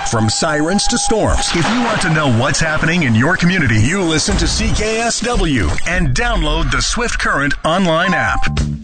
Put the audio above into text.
from sirens to storms. If you want to know what's happening in your community, you listen to CKSW and download the Swift Current online app.